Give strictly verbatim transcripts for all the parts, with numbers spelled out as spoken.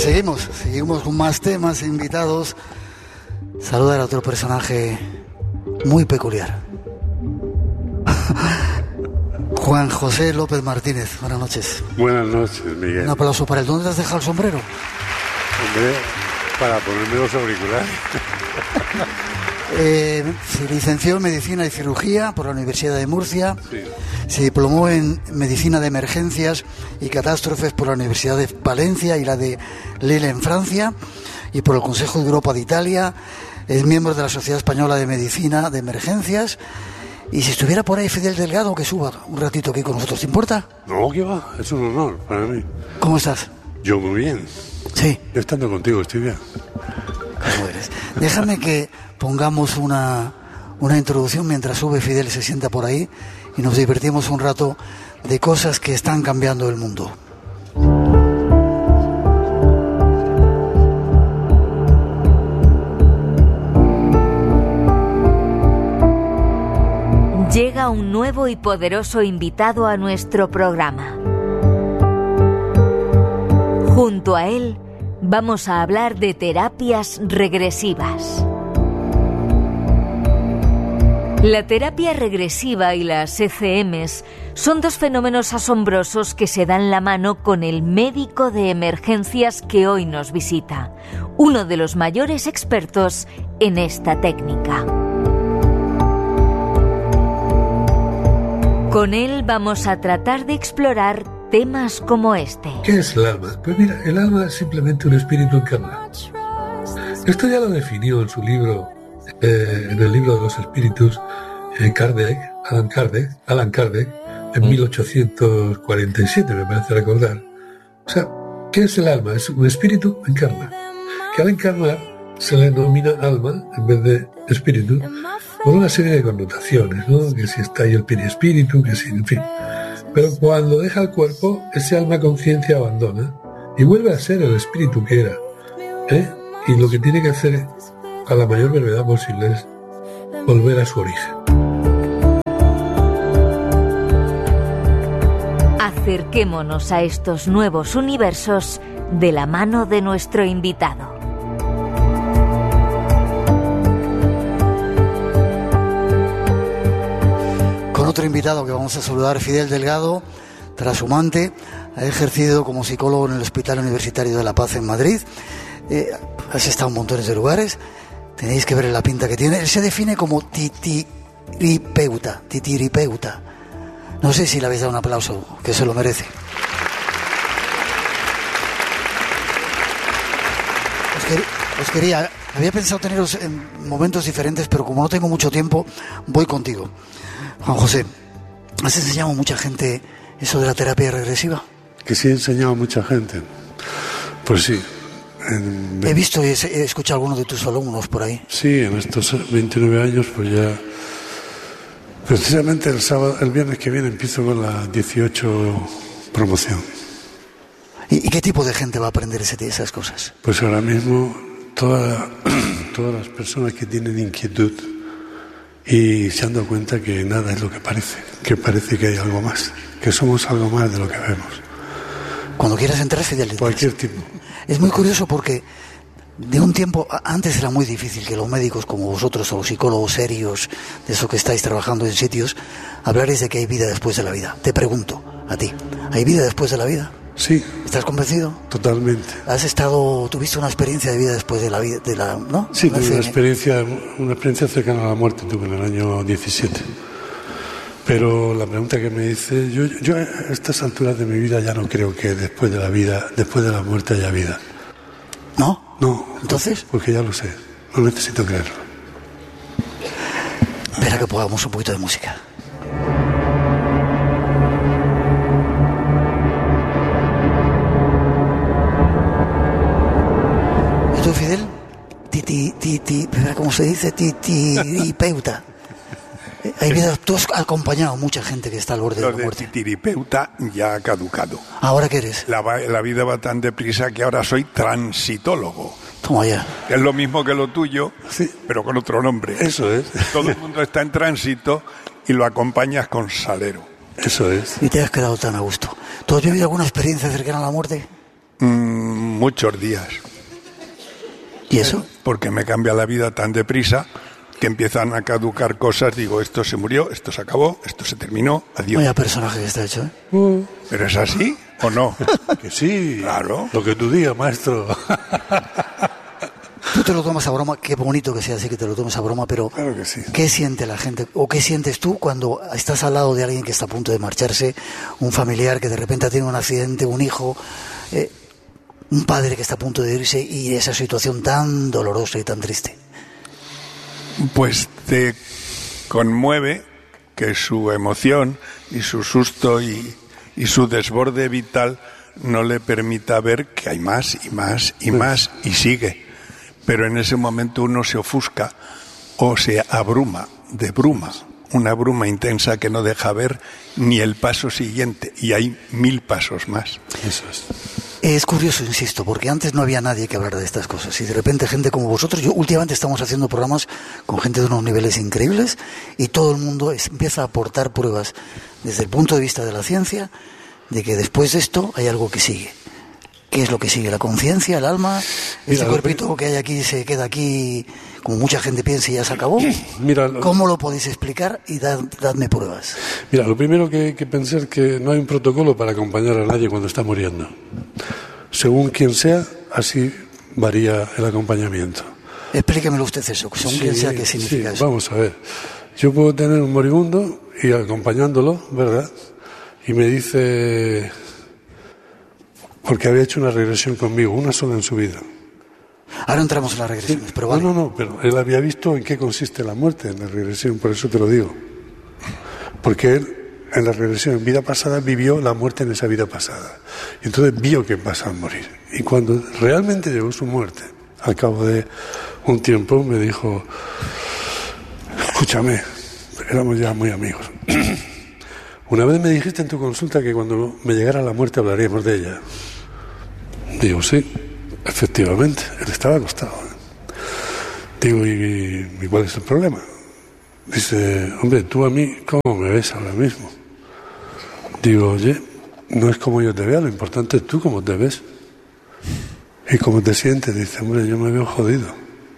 seguimos, seguimos con más temas, invitados. Saludar a otro personaje muy peculiar. Juan José López Martínez, buenas noches. Buenas noches, Miguel. Un aplauso para él. ¿Dónde te has dejado el sombrero? Hombre, para ponerme los auriculares. Eh, se licenció en Medicina y Cirugía por la Universidad de Murcia. Sí. Se diplomó en Medicina de Emergencias y Catástrofes por la Universidad de Valencia y la de Lille en Francia, y por el Consejo de Europa de Italia. Es miembro de la Sociedad Española de Medicina de Emergencias. Y si estuviera por ahí Fidel Delgado, que suba un ratito aquí con nosotros, ¿te importa? No, que va, es un honor para mí. ¿Cómo estás? Yo muy bien. Sí. Yo estando contigo estoy bien. ¿Cómo eres? Déjame que pongamos una, una introducción mientras sube Fidel y se sienta por ahí y nos divertimos un rato de cosas que están cambiando el mundo. Llega un nuevo y poderoso invitado a nuestro programa. Junto a él vamos a hablar de terapias regresivas. La terapia regresiva y las E C Ms son dos fenómenos asombrosos que se dan la mano con el médico de emergencias que hoy nos visita, uno de los mayores expertos en esta técnica. Con él vamos a tratar de explorar temas como este. ¿Qué es el alma? Pues mira, el alma es simplemente un espíritu encarnado. Esto ya lo definió en su libro, eh, en el libro de los espíritus, eh, Kardec, Alan Kardec, Alan Kardec, en mil ochocientos cuarenta y siete, me parece recordar. O sea, ¿qué es el alma? Es un espíritu encarnado. Que al encarnar se le denomina alma en vez de espíritu, por una serie de connotaciones, ¿no? Que si está ahí el perispíritu, que si, en fin. Pero cuando deja el cuerpo, ese alma conciencia abandona y vuelve a ser el espíritu que era, ¿eh? Y lo que tiene que hacer a la mayor brevedad posible es volver a su origen. Acerquémonos a estos nuevos universos de la mano de nuestro invitado. Otro invitado que vamos a saludar, Fidel Delgado, trashumante, ha ejercido como psicólogo en el Hospital Universitario de La Paz en Madrid. Eh, has estado en montones de lugares, tenéis que ver la pinta que tiene. Él se define como titiripeuta, titiripeuta. No sé si le habéis dado un aplauso, que se lo merece. Os, quer- os quería, había pensado teneros en momentos diferentes, pero como no tengo mucho tiempo, voy contigo. Juan José, ¿has enseñado a mucha gente eso de la terapia regresiva? Que sí he enseñado a mucha gente. Pues sí. En... He visto y he escuchado a algunos de tus alumnos por ahí. Sí, en estos veintinueve años, pues ya... Precisamente el sábado, el viernes que viene empiezo con la dieciocho promoción. ¿Y, y qué tipo de gente va a aprender ese, esas cosas? Pues ahora mismo toda, todas las personas que tienen inquietud y se han dado cuenta que nada es lo que parece, que parece que hay algo más, que somos algo más de lo que vemos. Cuando quieras entrar, Fidel. Cualquier tipo. Es muy curioso porque de un tiempo antes era muy difícil que los médicos como vosotros o los psicólogos serios, de eso que estáis trabajando en sitios, hablaréis de que hay vida después de la vida. Te pregunto a ti, ¿hay vida después de la vida? Sí. ¿Estás convencido? Totalmente. ¿Has estado, tuviste una experiencia de vida después de la vida, de la, ¿no? Sí, tuve una experiencia, una experiencia cercana a la muerte, tuve en el año diecisiete. Pero la pregunta que me dice, yo, yo a estas alturas de mi vida ya no creo que después de la vida, después de la muerte haya vida. ¿No? No. ¿Entonces? Porque ya lo sé, no necesito creerlo. Espera que pongamos un poquito de música. ¿Y tú, Fidel? Titi, titi, ¿cómo se dice? Titiripeuta. Hay vida, tú has acompañado a mucha gente que está al borde Lo de la de muerte. titiripeuta ya ha caducado. ¿Ahora qué eres? La, va- la vida va tan deprisa que ahora soy transitólogo. Toma ya. Que es lo mismo que lo tuyo, Sí. pero con otro nombre. Eso es. Todo el mundo está en tránsito y lo acompañas con salero. Eso es. Y te has quedado tan a gusto. ¿Tú has vivido alguna experiencia cercana a la muerte? Mm, muchos días. ¿Y eso? Porque me cambia la vida tan deprisa que empiezan a caducar cosas. Digo, esto se murió, esto se acabó, esto se terminó, adiós. Vaya personaje que está hecho, ¿eh? Uh, ¿Pero es así o no? que sí, Claro. Lo que tú digas, maestro. Tú te lo tomas a broma, qué bonito que sea así que te lo tomes a broma, pero Claro que sí. ¿qué siente la gente o qué sientes tú cuando estás al lado de alguien que está a punto de marcharse, un familiar que de repente ha tenido un accidente, un hijo, eh, un padre que está a punto de irse y esa situación tan dolorosa y tan triste? Pues te conmueve que su emoción y su susto y, y su desborde vital no le permita ver que hay más y más y más y sigue. Pero en ese momento uno se ofusca o se abruma de bruma, una bruma intensa que no deja ver ni el paso siguiente, y hay mil pasos más. Eso es. Es curioso, insisto, porque antes no había nadie que hablara de estas cosas y de repente gente como vosotros, yo últimamente estamos haciendo programas con gente de unos niveles increíbles y todo el mundo es, empieza a aportar pruebas desde el punto de vista de la ciencia de que después de esto hay algo que sigue. ¿Qué es lo que sigue? ¿La conciencia, el alma? ¿Este Mira, cuerpito que hay aquí se queda aquí, como mucha gente piensa, y ya se acabó? Mira, lo, ¿Cómo lo podéis explicar? Y dad, dadme pruebas. mira, lo primero que hay que pensar es que no hay un protocolo para acompañar a nadie cuando está muriendo. Según quien sea, así varía el acompañamiento. Explíquemelo usted eso, según Sí, quien sea, ¿qué significa sí, eso? Vamos a ver. Yo puedo tener un moribundo y acompañándolo, ¿verdad? Y me dice, porque había hecho una regresión conmigo, una sola en su vida. Ahora entramos en las regresiones, pero vale. No, no, no, pero él había visto en qué consiste la muerte en la regresión, por eso te lo digo. Porque él, en la regresión, en vida pasada, vivió la muerte en esa vida pasada. Y entonces vio qué pasa al morir. Y cuando realmente llegó su muerte, al cabo de un tiempo, me dijo, escúchame, éramos ya muy amigos. Una vez me dijiste en tu consulta que cuando me llegara la muerte hablaríamos de ella. Digo, sí, efectivamente, él estaba acostado. Digo, ¿y, y cuál es el problema? Dice, hombre, tú a mí, ¿cómo me ves ahora mismo? Digo, oye, no es como yo te vea, lo importante es tú cómo te ves. ¿Y cómo te sientes? Dice, hombre, yo me veo jodido.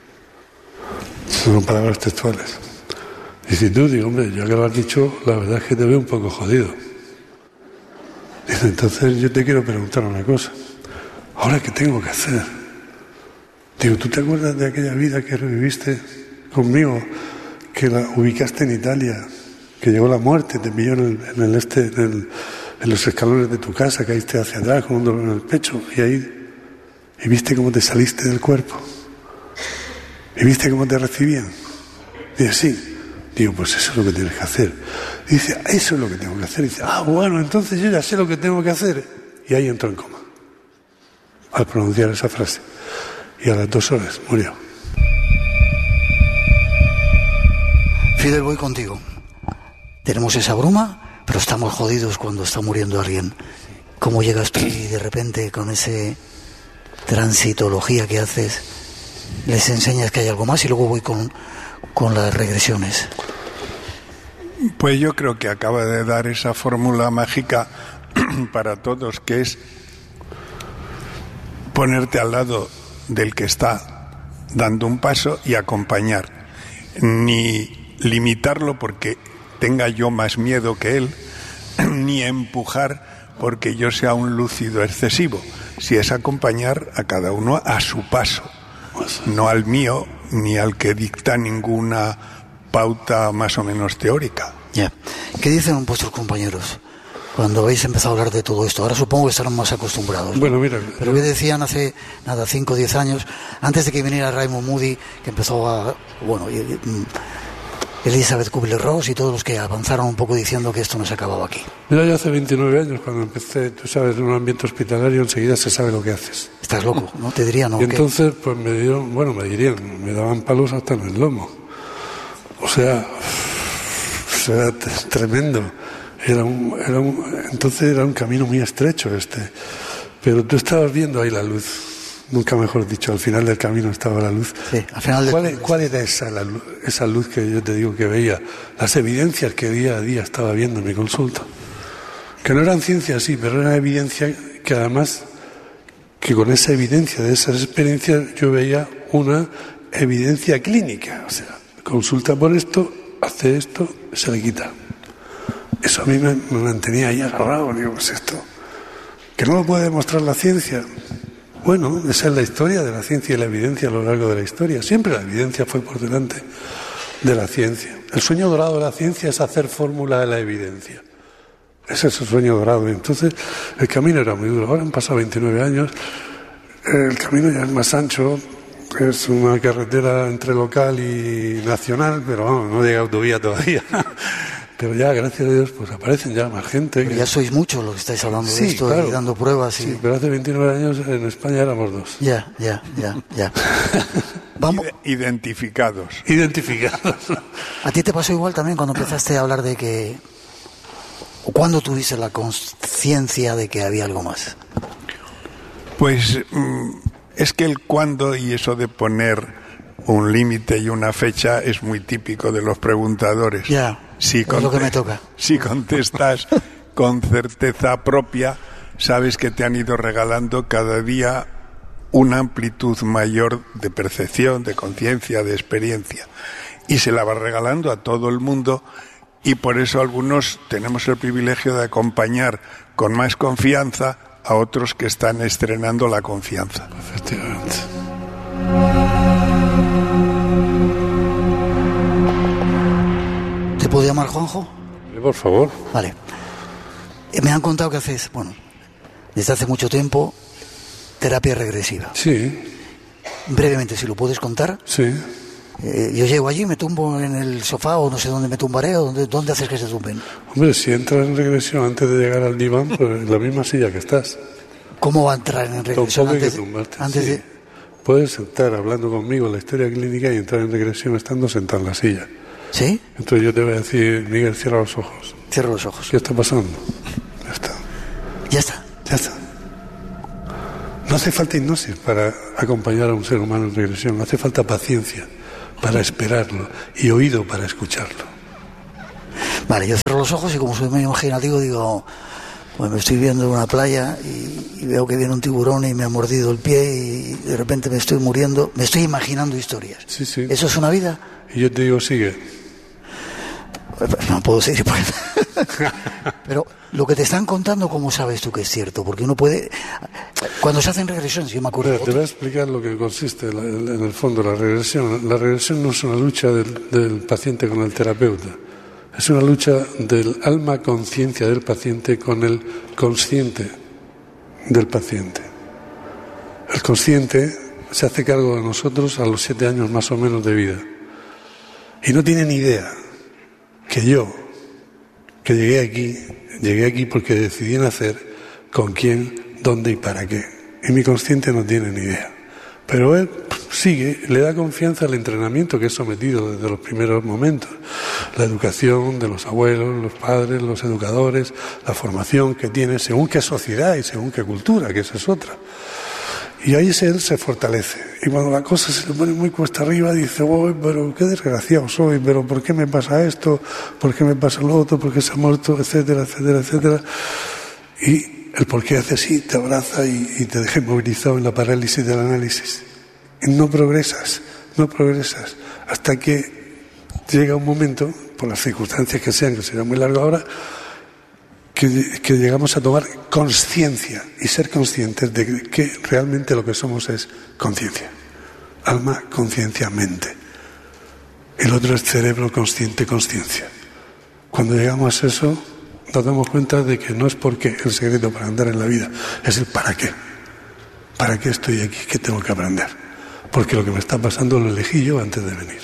Son palabras textuales. Dice, tú, digo, hombre, ya que lo has dicho, la verdad es que te veo un poco jodido. Dice, entonces yo te quiero preguntar una cosa. ¿Ahora qué tengo que hacer? Digo, ¿tú te acuerdas de aquella vida que reviviste conmigo, que la ubicaste en Italia, que llegó la muerte, te pilló en el, en el este, en, el, en los escalones de tu casa, caíste hacia atrás con un dolor en el pecho y ahí, y viste cómo te saliste del cuerpo? ¿Y viste cómo te recibían? Dice, sí. Digo, pues eso es lo que tienes que hacer. Y dice, eso es lo que tengo que hacer. Y dice, ah, bueno, entonces yo ya sé lo que tengo que hacer. Y ahí entró en coma, al pronunciar esa frase. Y a las dos horas murió. Fidel, voy contigo. Tenemos esa bruma, pero estamos jodidos cuando está muriendo alguien. ¿Cómo llegas tú y de repente con ese transitología que haces les enseñas que hay algo más? Y luego voy con, con las regresiones. Pues yo creo que acaba de dar esa fórmula mágica para todos, que es ponerte al lado del que está dando un paso y acompañar. Ni limitarlo porque tenga yo más miedo que él, ni empujar porque yo sea un lúcido excesivo. Si es acompañar a cada uno a su paso, no al mío ni al que dicta ninguna pauta más o menos teórica. Ya. ¿Qué dicen vuestros compañeros cuando habéis empezado a hablar de todo esto? Ahora supongo que estarán más acostumbrados, ¿no? Bueno, mira, pero ¿qué decían hace, nada, cinco o diez años, antes de que viniera Raymond Moody, que empezó a, bueno, y, y, Elizabeth Kubler-Ross y todos los que avanzaron un poco diciendo que esto no se acababa aquí? Mira, yo hace veintinueve años cuando empecé, tú sabes, en un ambiente hospitalario enseguida se sabe lo que haces. Estás loco, ¿no? Te dirían, ¿no? Y entonces, pues me dieron, bueno, me dirían, me daban palos hasta en el lomo. O sea, era tremendo. Era un, era un, entonces era un camino muy estrecho este. Pero tú estabas viendo ahí la luz. Nunca mejor dicho, al final del camino estaba la luz. Sí, al final del... ¿Cuál, ¿Cuál era esa, la luz, esa luz que yo te digo que veía? Las evidencias que día a día estaba viendo en mi consulta. Que no eran ciencias, sí, pero era evidencia que además que con esa evidencia de esas experiencias yo veía una evidencia clínica. O sea, consulta por esto, hace esto, se le quita. Eso a mí me, me mantenía ahí agarrado. Digo, pues esto, que no lo puede demostrar la ciencia. Bueno, esa es la historia de la ciencia y la evidencia a lo largo de la historia. Siempre la evidencia fue por delante de la ciencia. El sueño dorado de la ciencia es hacer fórmula de la evidencia. Ese es el sueño dorado. Y entonces el camino era muy duro. Ahora han pasado veintinueve años, el camino ya es más ancho, es una carretera entre local y nacional, pero vamos, no llega autovía todavía. Pero ya, gracias a Dios, pues aparecen ya más gente. Pero que... ya sois muchos los que estáis hablando sí, de esto claro. y dando pruebas. Y... Sí, pero hace veintinueve años en España éramos dos. Ya, ya, ya, ya. Vamos. Identificados. Identificados. ¿A ti te pasó igual también cuando empezaste a hablar de que... o cuándo tuviste la conciencia de que había algo más? Pues mm, es que el cuándo y eso de poner un límite y una fecha es muy típico de los preguntadores. Ya, si es lo que me toca. Si contestas con certeza propia, sabes que te han ido regalando cada día una amplitud mayor de percepción, de conciencia, de experiencia. Y se la va regalando a todo el mundo, y por eso algunos tenemos el privilegio de acompañar con más confianza a otros que están estrenando la confianza. Efectivamente. ¿Te puedo llamar Juanjo? Por favor. Vale. Eh, Me han contado que haces, bueno, desde hace mucho tiempo, terapia regresiva. Sí. Brevemente, si lo puedes contar. Sí. Eh, yo llego allí, me tumbo en el sofá o no sé dónde me tumbaré o dónde, dónde haces que se tumben. Hombre, si entras en regresión antes de llegar al diván, pues en la misma silla que estás. ¿Cómo va a entrar en regresión Tampoco hay antes, que tumbarte. antes Sí. de...? Puedes estar hablando conmigo en la historia clínica y entrar en regresión estando sentado en la silla. ¿Sí? Entonces yo te voy a decir, Miguel, cierra los ojos. Cierro los ojos. ¿Qué está pasando? Ya está. Ya está. Ya está. No hace falta hipnosis para acompañar a un ser humano en regresión. No hace falta paciencia para esperarlo y oído para escucharlo. Vale, yo cierro los ojos y como soy muy imaginativo digo, pues me estoy viendo en una playa y, y veo que viene un tiburón y me ha mordido el pie y de repente me estoy muriendo. Me estoy imaginando historias. Sí, sí. ¿Eso es una vida? Y yo te digo, sigue. No puedo seguir porque... Pero lo que te están contando, ¿cómo sabes tú que es cierto? Porque uno puede... Cuando se hacen regresiones, yo me acuerdo... Mira, te voy a explicar lo que consiste la, en el fondo la regresión. La regresión no es una lucha del, del paciente con el terapeuta. Es una lucha del alma conciencia del paciente con el consciente del paciente. El consciente se hace cargo de nosotros a los siete años más o menos de vida. Y no tiene ni idea que yo, que llegué aquí, llegué aquí porque decidí nacer, con quién, dónde y para qué. Y mi consciente no tiene ni idea. Pero él sigue, le da confianza al entrenamiento que es sometido desde los primeros momentos. La educación de los abuelos, los padres, los educadores, la formación que tiene según qué sociedad y según qué cultura, que esa es otra. Y ahí él se fortalece. Y cuando la cosa se le pone muy cuesta arriba, dice, oh, pero qué desgraciado soy, pero ¿por qué me pasa esto? ¿Por qué me pasa lo otro? ¿Por qué se ha muerto? Etcétera, etcétera, etcétera. Y el por qué hace así, te abraza y, y te deja inmovilizado en la parálisis del análisis. Y no progresas, no progresas, hasta que llega un momento, por las circunstancias que sean, que será muy largo ahora, Que, que llegamos a tomar conciencia y ser conscientes de que realmente lo que somos es conciencia. Alma, conciencia, mente. El otro es cerebro, consciente, conciencia. Cuando llegamos a eso, nos damos cuenta de que no es por qué el secreto para andar en la vida, es el para qué. ¿Para qué estoy aquí? ¿Qué tengo que aprender? Porque lo que me está pasando lo elegí yo antes de venir.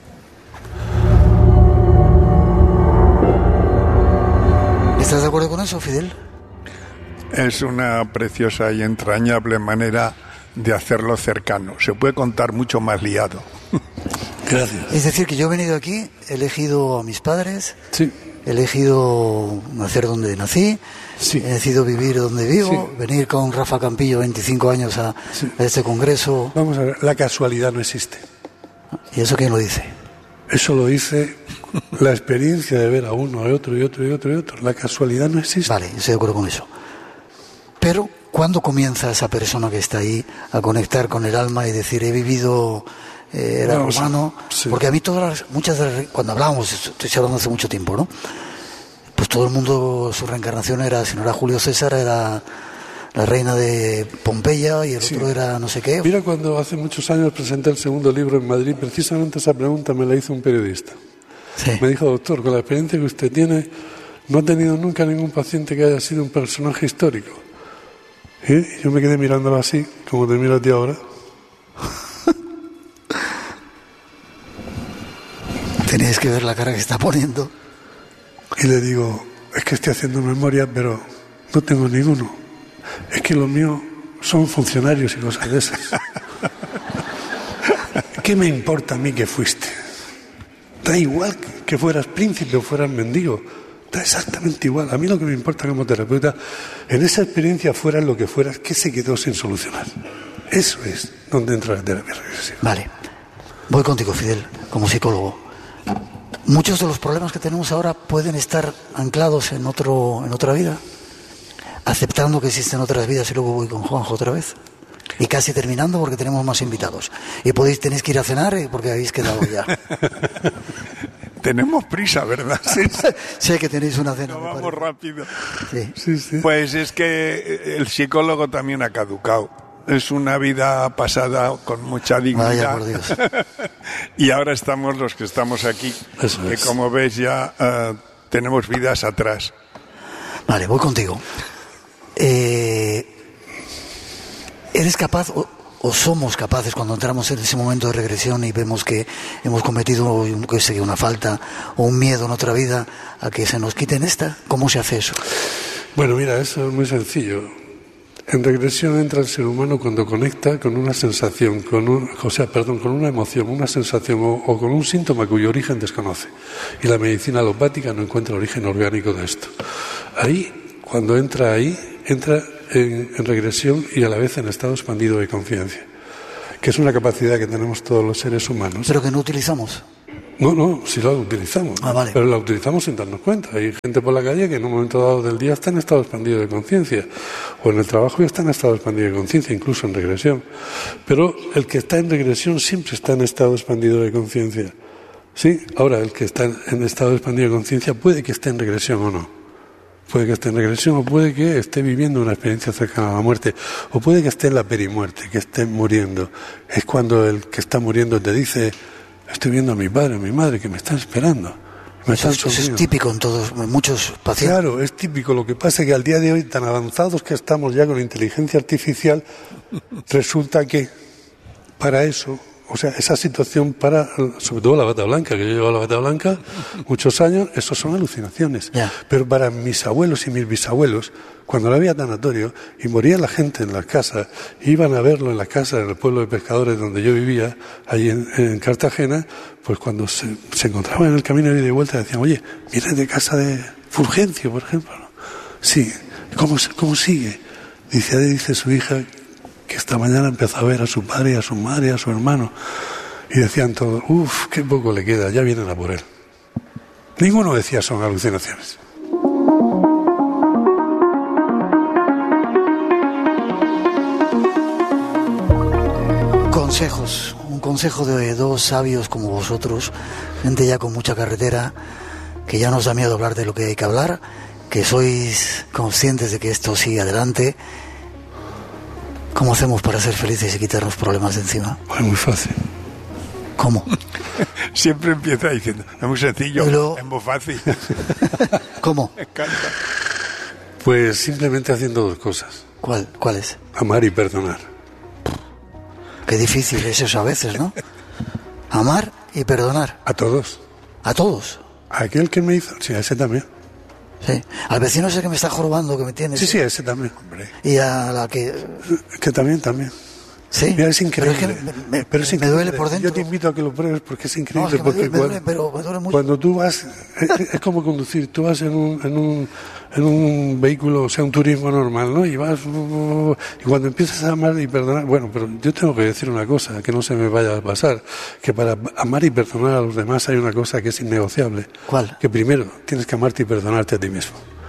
¿Estás de acuerdo con eso, Fidel? Es una preciosa y entrañable manera de hacerlo cercano. Se puede contar mucho más liado. Gracias. Es decir, que yo he venido aquí, he elegido a mis padres, Sí. he elegido nacer donde nací, Sí. he decidido vivir donde vivo, Sí. venir con Rafa Campillo veinticinco años a, Sí. a este congreso. Vamos a ver, la casualidad no existe. ¿Y eso quién lo dice? Eso lo dice la experiencia de ver a uno, a otro y otro y otro y otro. La casualidad no existe. Vale, estoy de acuerdo con eso. Pero ¿cuándo comienza esa persona que está ahí a conectar con el alma y decir, he vivido, eh, era no, humano? Sí. Porque a mí todas las, muchas de las, cuando hablábamos, estoy hablando hace mucho tiempo, ¿no? Pues todo el mundo, su reencarnación era, si no era Julio César, era la reina de Pompeya y el Sí. otro era no sé qué. Mira, cuando hace muchos años presenté el segundo libro en Madrid, precisamente esa pregunta me la hizo un periodista. Sí. Me dijo, doctor, con la experiencia que usted tiene, no ha tenido nunca ningún paciente que haya sido un personaje histórico. Y yo me quedé mirándolo así, como te miro a ti ahora. Tenías que ver la cara que está poniendo. Y le digo, es que estoy haciendo memoria, pero no tengo ninguno. Es que los míos son funcionarios y cosas de esas. ¿Qué me importa a mí que fuiste? Da igual que fueras príncipe o fueras mendigo. Da exactamente igual. A mí lo que me importa como terapeuta, en esa experiencia fueras lo que fueras, ¿qué se quedó sin solucionar? Eso es donde entra la terapia regresiva. Vale. Voy contigo, Fidel, como psicólogo. Muchos de los problemas que tenemos ahora pueden estar anclados en otro, en otra vida, aceptando que existen otras vidas, y luego voy con Juanjo otra vez. Y casi terminando porque tenemos más invitados. Y podéis, tenéis que ir a cenar porque habéis quedado ya. Tenemos prisa, ¿verdad? Sí, Sé que tenéis una cena. no me vamos parece. rápido. Sí. Sí, sí. Pues es que el psicólogo también ha caducado. Es una vida pasada con mucha dignidad. Vaya, por Dios. Y ahora estamos los que estamos aquí, Eso que es. como ves ya eh, tenemos vidas atrás. Vale, voy contigo. Eh, ¿Eres capaz o, o somos capaces cuando entramos en ese momento de regresión y vemos que hemos cometido que sé, una falta o un miedo en otra vida a que se nos quiten esta? ¿Cómo se hace eso? Bueno, mira, eso es muy sencillo. En regresión entra el ser humano cuando conecta con una sensación, con un, o sea, perdón, con una emoción, una sensación o, o con un síntoma cuyo origen desconoce. Y la medicina alopática no encuentra origen orgánico de esto. Ahí, cuando entra ahí, entra en, en regresión y a la vez en estado expandido de conciencia, que es una capacidad que tenemos todos los seres humanos. Pero que no utilizamos. No, no, sí la utilizamos, Ah, vale. pero la utilizamos sin darnos cuenta. Hay gente por la calle que en un momento dado del día está en estado expandido de conciencia, o en el trabajo está en estado expandido de conciencia, incluso en regresión. Pero el que está en regresión siempre está en estado expandido de conciencia. ¿Sí? Ahora, el que está en estado expandido de conciencia puede que esté en regresión o no. Puede que esté en regresión o puede que esté viviendo una experiencia cercana a la muerte, o puede que esté en la perimuerte, que esté muriendo. Es cuando el que está muriendo te dice: estoy viendo a mi padre, a mi madre, que me están esperando. Me Eso, están es, eso es sonriendo. típico en todos, en muchos pacientes. Claro, es típico. Lo que pasa es que al día de hoy, tan avanzados que estamos ya con inteligencia artificial, resulta que para eso, o sea, esa situación para, sobre todo la bata blanca, que yo llevo la bata blanca muchos años, eso son alucinaciones. Ya. Pero para mis abuelos y mis bisabuelos, cuando no había tanatorio y moría la gente en las casas, iban a verlo en la casa, en el pueblo de pescadores donde yo vivía, allí en, en Cartagena, pues cuando se, se encontraban en el camino de ida y vuelta decían: oye, vienes de casa de Fulgencio, por ejemplo. Sí, ¿cómo, cómo sigue? Dice, dice su hija que esta mañana empezó a ver a su padre, a su madre, a su hermano, y decían todos: uff, qué poco le queda, ya vienen a por él. Ninguno decía son alucinaciones. Consejos, un consejo de dos sabios como vosotros, gente ya con mucha carretera, que ya nos da miedo hablar de lo que hay que hablar, que sois conscientes de que esto sigue adelante. ¿Cómo hacemos para ser felices y quitarnos problemas de encima? Es muy fácil. ¿Cómo? Siempre empieza diciendo, es muy sencillo, Pero- es muy fácil. ¿Cómo? Me encanta. Pues simplemente haciendo dos cosas: ¿Cuál? ¿Cuál es? amar y perdonar. Qué difícil es eso a veces, ¿no? Amar y perdonar. A todos. A todos. A aquel que me hizo, sí, a ese también. Sí. Al vecino ese que me está jorobando, que me tiene. Sí, sí, a ese también. Hombre. Y a la que... Que también, también. Sí. Mira, es increíble. Pero es que me, me- Pero es me increíble. duele por dentro. Yo te invito a que lo pruebes porque es No, increíble. es que me porque duele, me cuando, duele, pero me duele mucho. cuando tú vas, es, es como conducir, tú vas en un, en un, en un vehículo, o sea, un turismo normal, ¿no? Y vas, y cuando empiezas a amar y perdonar, bueno, pero yo tengo que decir una cosa, que no se me vaya a pasar, que para amar y perdonar a los demás hay una cosa que es innegociable. ¿Cuál? Que primero tienes que amarte y perdonarte a ti mismo.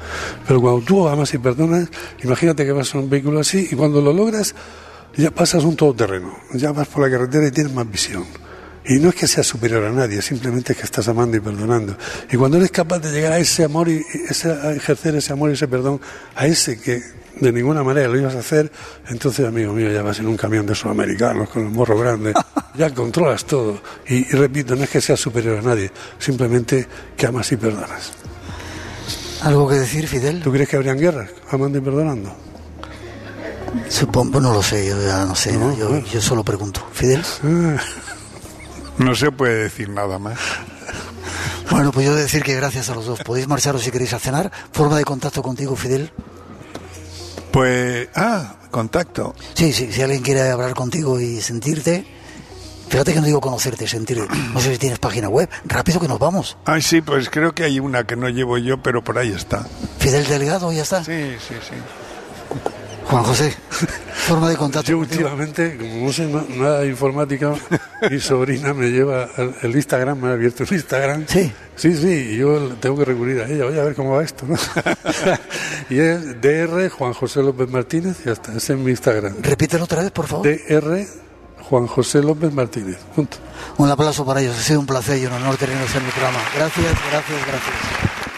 Pero cuando tú amas y perdonas, imagínate que vas en un vehículo así y cuando lo logras, ya pasas un todoterreno. Ya vas por la carretera y tienes más visión. Y no es que seas superior a nadie, simplemente es que estás amando y perdonando. Y cuando eres capaz de llegar a ese amor y ese, a ejercer ese amor y ese perdón, a ese que de ninguna manera lo ibas a hacer, entonces, amigo mío, ya vas en un camión de esos americanos con el morro grande, ya controlas todo. Y, y repito, no es que seas superior a nadie, simplemente que amas y perdonas. ¿Algo que decir, Fidel? ¿Tú crees que habrían guerras amando y perdonando? Supongo, no lo sé, yo ya no sé, no, ¿no? Yo, bueno. yo solo pregunto. ¿Fidel? Ah. No se puede decir nada más. Bueno, pues yo he de decir que gracias a los dos. Podéis marcharos si queréis a cenar. ¿Forma de contacto contigo, Fidel? Pues, ah, contacto. Sí, sí, si alguien quiere hablar contigo y sentirte... Fíjate que no digo conocerte, sentirte. No sé si tienes página web. Rápido que nos vamos. Ah, sí, pues creo que hay una que no llevo yo, pero por ahí está. ¿Fidel Delgado ya está? Sí, sí, sí. Juan José, forma de contacto. Yo últimamente, como no sé nada de informática, mi sobrina me lleva el Instagram, me ha abierto el Instagram. Sí. Sí, sí, y yo tengo que recurrir a ella, oye, a ver cómo va esto, ¿no? Y es D R Juan José López Martínez, y ya está, ese es mi Instagram. Repítelo otra vez, por favor. D R Juan José López Martínez, punto. Un aplauso para ellos, ha sido un placer y un honor tenerlos en el programa. Gracias, gracias, gracias.